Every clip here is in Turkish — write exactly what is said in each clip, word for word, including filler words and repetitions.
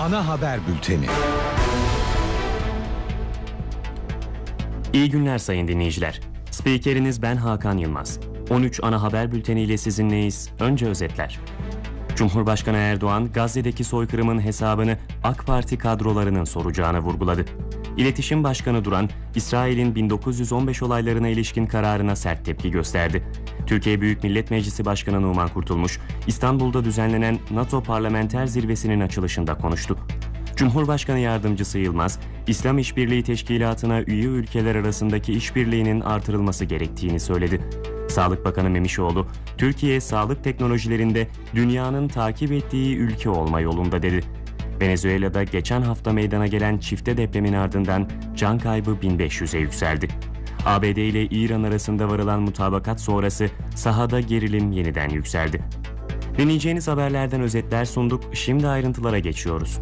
Ana haber bülteni. İyi günler sayın dinleyiciler. Spikeriniz ben Hakan Yılmaz. on üç ana haber bülteniyle sizinleyiz. Önce özetler. Cumhurbaşkanı Erdoğan, Gazze'deki soykırımın hesabını AK Parti kadrolarının soracağını vurguladı. İletişim Başkanı Duran, İsrail'in bin dokuz yüz on beş olaylarına ilişkin kararına sert tepki gösterdi. Türkiye Büyük Millet Meclisi Başkanı Numan Kurtulmuş, İstanbul'da düzenlenen NATO Parlamenter Zirvesi'nin açılışında konuştu. Cumhurbaşkanı Yardımcısı Yılmaz, İslam İşbirliği Teşkilatı'na üye ülkeler arasındaki işbirliğinin artırılması gerektiğini söyledi. Sağlık Bakanı Memişoğlu, Türkiye sağlık teknolojilerinde dünyanın takip ettiği ülke olma yolunda dedi. Venezuela'da geçen hafta meydana gelen çifte depremin ardından can kaybı bin beş yüze yükseldi. A B D ile İran arasında varılan mutabakat sonrası sahada gerilim yeniden yükseldi. Dinleyeceğiniz haberlerden özetler sunduk, şimdi ayrıntılara geçiyoruz.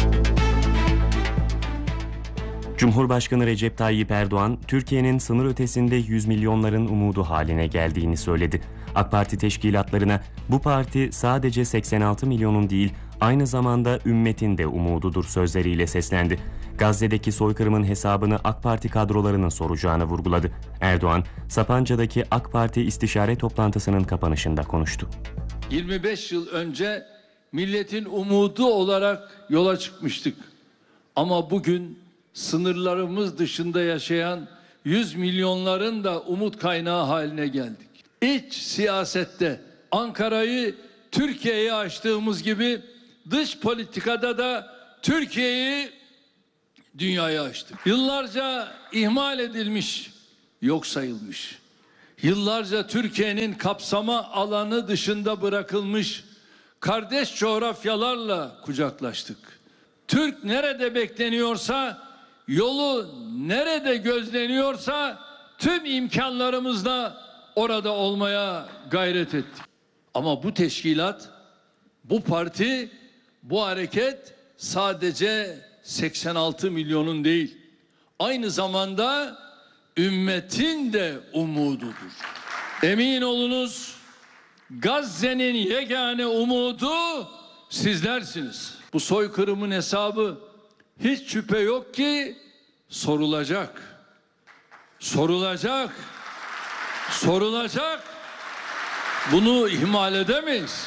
Cumhurbaşkanı Recep Tayyip Erdoğan, Türkiye'nin sınır ötesinde yüz milyonların umudu haline geldiğini söyledi. AK Parti teşkilatlarına bu parti sadece seksen altı milyonun değil, aynı zamanda ümmetin de umududur sözleriyle seslendi. Gazze'deki soykırımın hesabını AK Parti kadrolarının soracağını vurguladı. Erdoğan, Sapanca'daki AK Parti istişare toplantısının kapanışında konuştu. yirmi beş yıl önce milletin umudu olarak yola çıkmıştık. Ama bugün sınırlarımız dışında yaşayan yüz milyonların da umut kaynağı haline geldik. İç siyasette Ankara'yı Türkiye'ye açtığımız gibi dış politikada da Türkiye'yi dünyaya açtık. Yıllarca ihmal edilmiş, yok sayılmış. Yıllarca Türkiye'nin kapsama alanı dışında bırakılmış kardeş coğrafyalarla kucaklaştık. Türk nerede bekleniyorsa, yolu nerede gözleniyorsa tüm imkanlarımızla orada olmaya gayret ettik. Ama bu teşkilat, bu parti, bu hareket sadece seksen altı milyonun değil, aynı zamanda ümmetin de umududur. Emin olunuz, Gazze'nin yegane umudu sizlersiniz. Bu soykırımın hesabı hiç şüphe yok ki sorulacak. Sorulacak. Sorulacak. Bunu ihmal edemeyiz.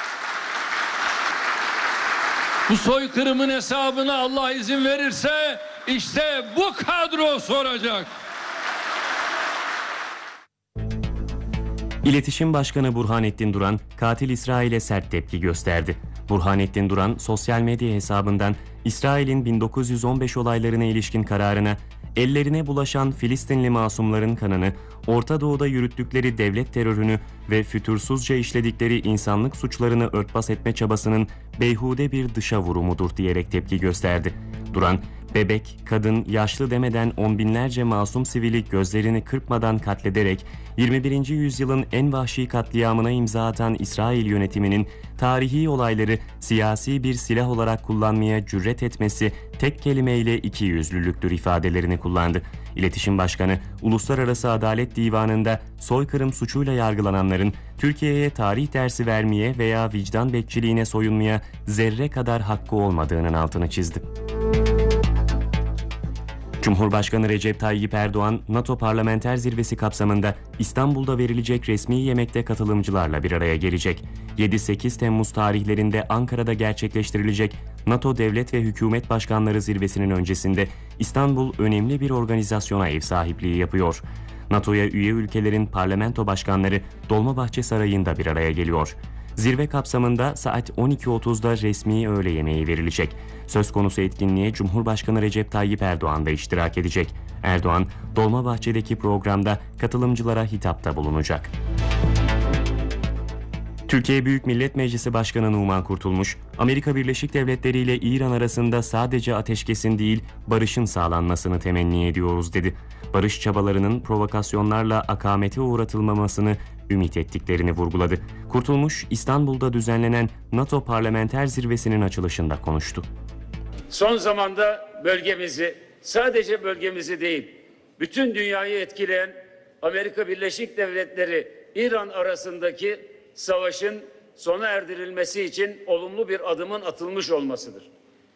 Bu soykırımın hesabını Allah izin verirse işte bu kadro soracak. İletişim Başkanı Burhanettin Duran, katil İsrail'e sert tepki gösterdi. Burhanettin Duran, sosyal medya hesabından İsrail'in bin dokuz yüz on beş olaylarına ilişkin kararına, ellerine bulaşan Filistinli masumların kanını, Orta Doğu'da yürüttükleri devlet terörünü ve fütursuzca işledikleri insanlık suçlarını örtbas etme çabasının beyhude bir dışa vurumudur diyerek tepki gösterdi. Duran, bebek, kadın, yaşlı demeden on binlerce masum sivili gözlerini kırpmadan katlederek yirmi birinci yüzyılın en vahşi katliamına imza atan İsrail yönetiminin tarihi olayları siyasi bir silah olarak kullanmaya cüret etmesi tek kelimeyle ikiyüzlülüktür ifadelerini kullandı. İletişim Başkanı, Uluslararası Adalet Divanı'nda soykırım suçuyla yargılananların Türkiye'ye tarih dersi vermeye veya vicdan bekçiliğine soyunmaya zerre kadar hakkı olmadığının altını çizdi. Cumhurbaşkanı Recep Tayyip Erdoğan, NATO Parlamenter Zirvesi kapsamında İstanbul'da verilecek resmi yemekte katılımcılarla bir araya gelecek. yedi sekiz Temmuz tarihlerinde Ankara'da gerçekleştirilecek NATO Devlet ve Hükümet Başkanları Zirvesi'nin öncesinde İstanbul önemli bir organizasyona ev sahipliği yapıyor. NATO'ya üye ülkelerin parlamento başkanları Dolmabahçe Sarayı'nda bir araya geliyor. Zirve kapsamında saat on iki otuzda resmi öğle yemeği verilecek. Söz konusu etkinliğe Cumhurbaşkanı Recep Tayyip Erdoğan da iştirak edecek. Erdoğan, Dolmabahçe'deki programda katılımcılara hitapta bulunacak. Türkiye Büyük Millet Meclisi Başkanı Numan Kurtulmuş, Amerika Birleşik Devletleri ile İran arasında sadece ateşkesin değil, barışın sağlanmasını temenni ediyoruz dedi. Barış çabalarının provokasyonlarla akamete uğratılmamasını ümit ettiklerini vurguladı. Kurtulmuş, İstanbul'da düzenlenen NATO Parlamenter Zirvesi'nin açılışında konuştu. Son zamanda bölgemizi, sadece bölgemizi değil, bütün dünyayı etkileyen Amerika Birleşik Devletleri İran arasındaki savaşın sona erdirilmesi için olumlu bir adımın atılmış olmasıdır.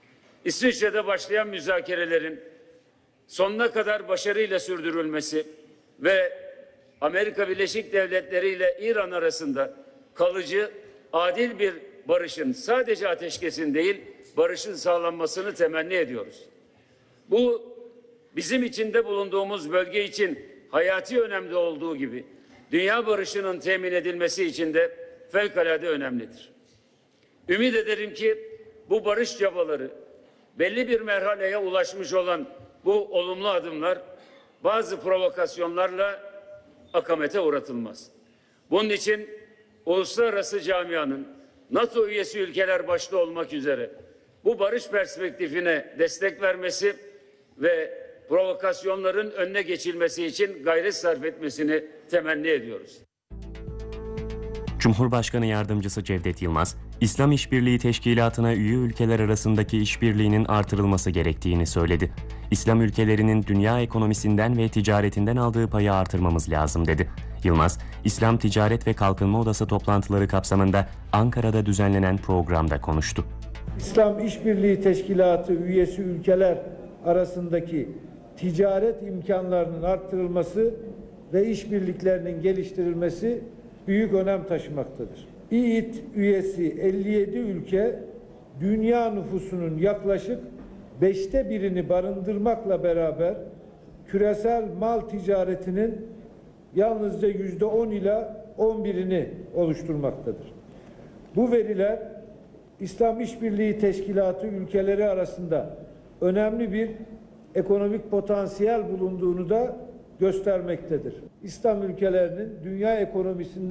İsviçre'de başlayan müzakerelerin sonuna kadar başarıyla sürdürülmesi ve Amerika Birleşik Devletleri ile İran arasında kalıcı, adil bir barışın, sadece ateşkesin değil, barışın sağlanmasını temenni ediyoruz. Bu bizim içinde bulunduğumuz bölge için hayati önemli olduğu gibi dünya barışının temin edilmesi için de fevkalade önemlidir. Ümit ederim ki bu barış çabaları, belli bir merhaleye ulaşmış olan bu olumlu adımlar bazı provokasyonlarla akamete uğratılmaz. Bunun için uluslararası camianın, NATO üyesi ülkeler başta olmak üzere bu barış perspektifine destek vermesi ve provokasyonların önüne geçilmesi için gayret sarf etmesini temenni ediyoruz. Cumhurbaşkanı Yardımcısı Cevdet Yılmaz, İslam İşbirliği Teşkilatı'na üye ülkeler arasındaki işbirliğinin artırılması gerektiğini söyledi. İslam ülkelerinin dünya ekonomisinden ve ticaretinden aldığı payı artırmamız lazım dedi. Yılmaz, İslam Ticaret ve Kalkınma Odası toplantıları kapsamında Ankara'da düzenlenen programda konuştu. İslam İşbirliği Teşkilatı üyesi ülkeler arasındaki ticaret imkanlarının arttırılması ve işbirliklerinin geliştirilmesi büyük önem taşımaktadır. İİT üyesi elli yedi ülke dünya nüfusunun yaklaşık beşte birini barındırmakla beraber küresel mal ticaretinin yalnızca yüzde on ila on birini oluşturmaktadır. Bu veriler İslam İşbirliği Teşkilatı ülkeleri arasında önemli bir ekonomik potansiyel bulunduğunu da göstermektedir. İslam ülkelerinin dünya ekonomisinde